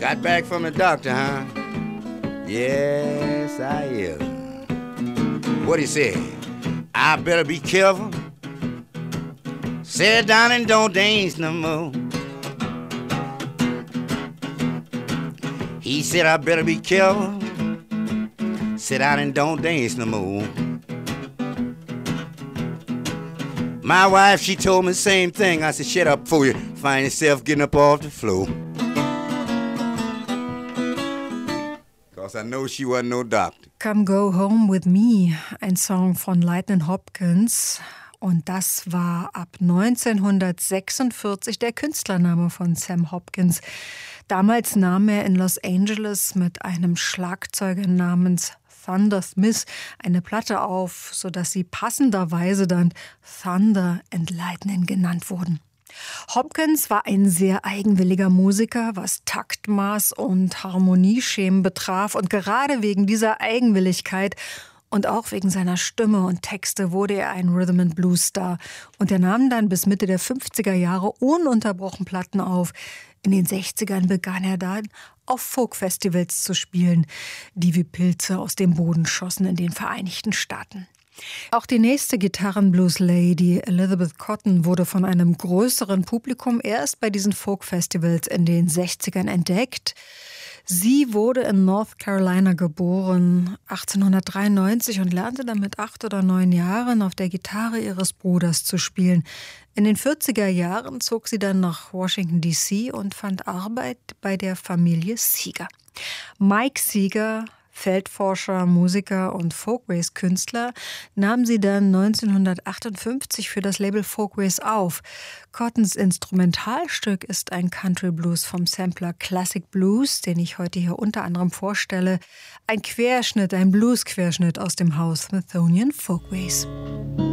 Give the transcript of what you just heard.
Got back from the doctor, huh? Yes, I am. What he said? I better be careful. Sit down and don't dance no more. He said I better be careful. Sit down and don't dance no more. My wife, she told me the same thing. I said, shut up before you find yourself getting up off the floor. Cause I know she wasn't no doctor. Come Go Home With Me, ein Song von Lightnin' Hopkins. Und das war ab 1946 der Künstlername von Sam Hopkins. Damals nahm er in Los Angeles mit einem Schlagzeuger namens Thunder Smith eine Platte auf, sodass sie passenderweise dann Thunder and Lightning genannt wurden. Hopkins war ein sehr eigenwilliger Musiker, was Taktmaß und Harmonieschemen betraf. Und gerade wegen dieser Eigenwilligkeit und auch wegen seiner Stimme und Texte wurde er ein Rhythm-and-Blues-Star. Und er nahm dann bis Mitte der 50er Jahre ununterbrochen Platten auf. In den 60ern begann er dann auf Folk-Festivals zu spielen, die wie Pilze aus dem Boden schossen in den Vereinigten Staaten. Auch die nächste Gitarren-Blues-Lady, Elizabeth Cotten, wurde von einem größeren Publikum erst bei diesen Folk-Festivals in den 60ern entdeckt. Sie wurde in North Carolina geboren, 1893, und lernte dann mit 8 oder 9 Jahren auf der Gitarre ihres Bruders zu spielen. In den 40er Jahren zog sie dann nach Washington, D.C. und fand Arbeit bei der Familie Seeger. Mike Seeger, Feldforscher, Musiker und Folkways-Künstler, nahm sie dann 1958 für das Label Folkways auf. Cottons Instrumentalstück ist ein Country Blues vom Sampler Classic Blues, den ich heute hier unter anderem vorstelle. Ein Querschnitt, ein Blues-Querschnitt aus dem Haus Smithsonian Folkways.